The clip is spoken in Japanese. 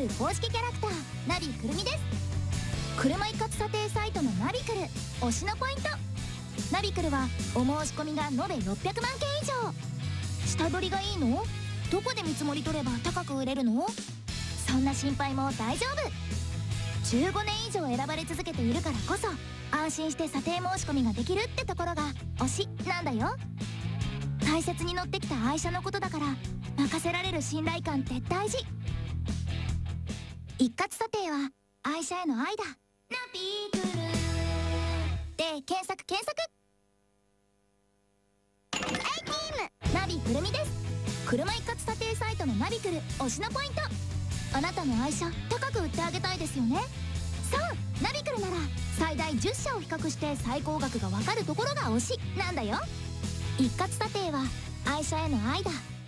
ル公式キャラクターナビくるみです。車一括査定サイトのナビクル推しのポイント。ナビクルはお申し込みが延べ600万件以上。下取りがいいの？どこで見積もり取れば高く売れるの？そんな心配も大丈夫。15年以上選ばれ続けているからこそ安心して査定申し込みができるってところが推しなんだよ。大切に乗ってきた愛車のことだから任せられる信頼感って大事。一括査定は愛車への愛だ。ナビクルで検索。ナビくるみです。車一括査定サイトのナビクル推しのポイント。あなたの愛車高く売ってあげたいですよね。そうナビクルなら最大10社を比較して最高額が分かるところが推しなんだよ。一括査定は愛車への愛だ。